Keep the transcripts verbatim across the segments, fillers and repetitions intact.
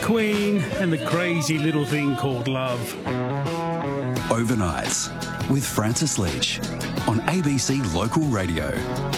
Queen and the crazy little thing called love. Overnights with Francis Leach on A B C Local Radio.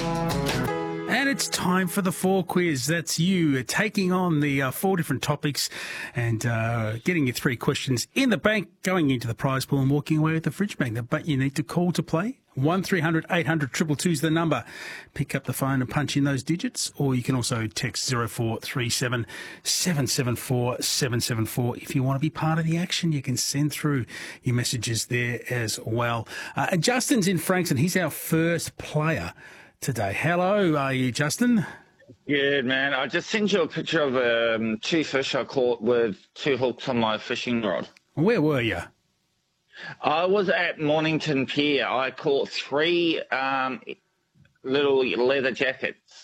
And it's time for the four quiz. That's you taking on the uh, four different topics and uh, getting your three questions in the bank, going into the prize pool and walking away with the fridge magnet. But you need to call to play. one three hundred eight hundred two two two is the number. Pick up the phone and punch in those digits, or you can also text zero four three seven seven seven four seven seven four. If you want to be part of the action, you can send through your messages there as well. Uh, and Justin's in Frankston. He's our first player today. Hello, are you, Justin? Good, man. I just sent you a picture of um, two fish I caught with two hooks on my fishing rod. Where were you? I was at Mornington Pier. I caught three um, little leather jackets.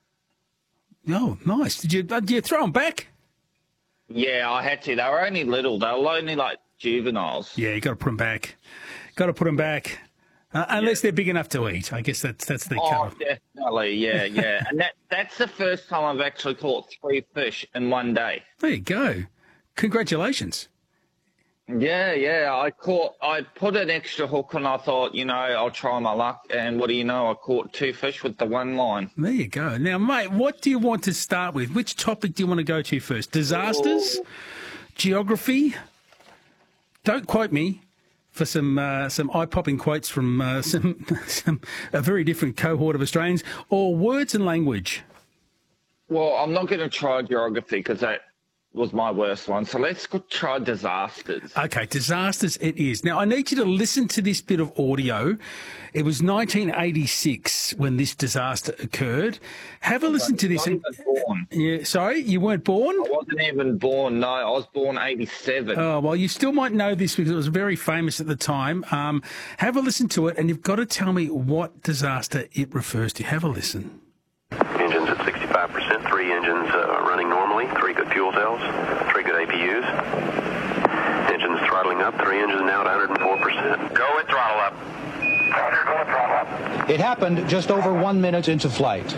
Oh, nice. Did you, did you throw them back? Yeah, I had to. They were only little. They were only like juveniles. Yeah, you got to put them back. Got to put them back. Uh, unless yeah. they're big enough to eat. I guess that's that's the oh, cut. Definitely, yeah, yeah. And that that's the first time I've actually caught three fish in one day. There you go. Congratulations. Yeah, yeah. I caught. I put an extra hook and I thought, you know, I'll try my luck. And what do you know? I caught two fish with the one line. There you go. Now, mate, what do you want to start with? Which topic do you want to go to first? Disasters? Oh. Geography? Don't quote me for some uh, some eye-popping quotes from uh, some, some a very different cohort of Australians, or words and language? Well, I'm not going to try geography because that was my worst one. So let's go try disasters. Okay, disasters it is. Now, I need you to listen to this bit of audio. It was nineteen eighty-six when this disaster occurred. Have a listen to this. I wasn't even born. Yeah, sorry, you weren't born? I wasn't even born, no. I was born eighty-seven. Oh, well, you still might know this because it was very famous at the time. Um, have a listen to it, and you've got to tell me what disaster it refers to. Have a listen. Engines at sixty-five percent, three engines uh, running normally, three good fuel cells, three good A P Us. Engines throttling up, three engines now at one hundred four percent. Go with throttle up. Roger, go with throttle up. It happened just over one minute into flight.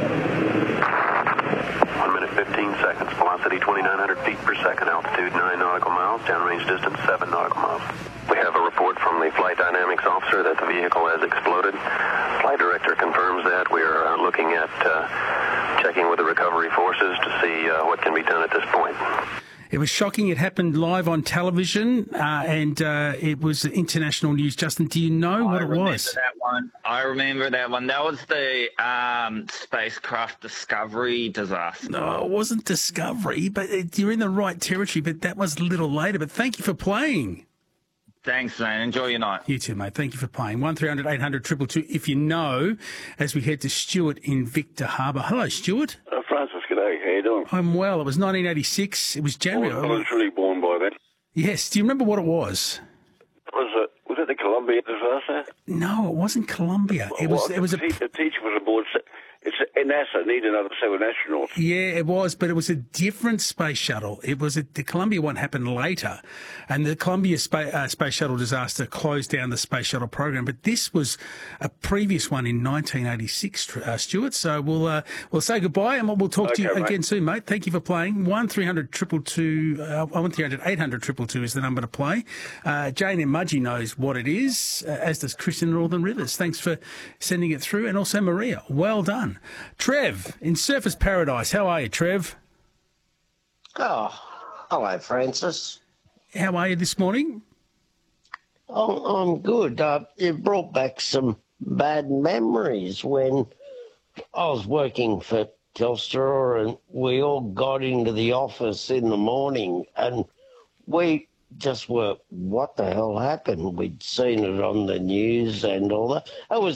one minute fifteen seconds, velocity twenty-nine hundred feet per second, altitude nine nautical miles, downrange distance seven nautical miles. We have a report from the flight dynamics officer that the vehicle has exploded. Flight director confirms that. We are uh, looking at uh, checking with the recovery forces to see uh, what can be done at this point. It was shocking. It happened live on television, uh, and uh, it was international news. Justin, do you know what I it remember was? That one. I remember that one. That was the um, spacecraft Discovery disaster. No, it wasn't Discovery, but it, you're in the right territory, but that was a little later. But thank you for playing. Thanks, man. Enjoy your night. You too, mate. Thank you for playing. one three hundred eight hundred two two two if you know, as we head to Stuart in Victor Harbour. Hello, Stuart. Uh, Francis, g'day. How you doing? I'm well. It was nineteen eighty-six. It was January. I was, I was really born by then. Yes. Do you remember what it was? Was it, was it the Columbia disaster? No, it wasn't Columbia. It was. Well, it was a. The teacher was aboard. It's NASA need another seven astronauts. Yeah, it was, but it was a different space shuttle. It was a, the Columbia one happened later, and the Columbia spa, uh, space shuttle disaster closed down the space shuttle program. But this was a previous one in nineteen eighty-six, uh, Stuart. So we'll uh, we'll say goodbye, and we'll talk okay, to you mate. again soon, mate. Thank you for playing. One three hundred triple two, uh, one three hundred eight hundred triple two is the number to play. Uh, Jane in Mudgee knows what it is, uh, as does Chris in Northern Rivers. Thanks for sending it through, and also Maria. Well done. Trev, in Surfers Paradise. How are you, Trev? Oh, hello, Francis. How are you this morning? Oh, I'm good. Uh, it brought back some bad memories when I was working for Telstra and we all got into the office in the morning and we just were, what the hell happened? We'd seen it on the news and all that. It was